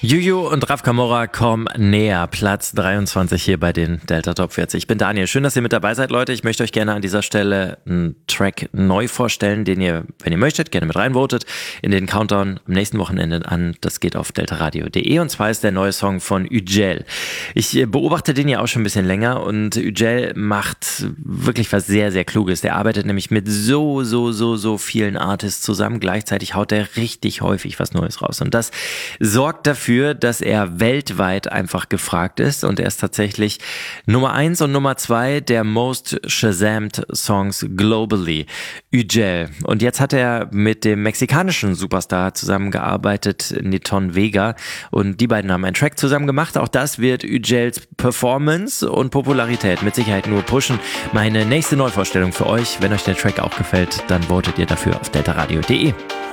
Juju und Raf Camora kommen näher. Platz 23 hier bei den Delta Top 40. Ich bin Daniel. Schön, dass ihr mit dabei seid, Leute. Ich möchte euch gerne an dieser Stelle einen Track neu vorstellen, den ihr, wenn ihr möchtet, gerne mit reinvotet in den Countdown am nächsten Wochenende an. Das geht auf deltaradio.de und zwar ist der neue Song von Ücel. Ich beobachte den ja auch schon ein bisschen länger und Ücel macht wirklich was sehr, sehr Kluges. Der arbeitet nämlich mit so vielen Artists zusammen. Gleichzeitig haut er richtig häufig was Neues raus und das sorgt dafür, dass er weltweit einfach gefragt ist und er ist tatsächlich Nummer 1 und Nummer 2 der most Shazammed Songs globally. Ücel. Und jetzt hat er mit dem mexikanischen Superstar zusammengearbeitet, Niton Vega, und die beiden haben einen Track zusammen gemacht. Auch das wird Ücels Performance und Popularität mit Sicherheit nur pushen. Meine nächste Neuvorstellung für euch, wenn euch der Track auch gefällt, dann votet ihr dafür auf deltaradio.de.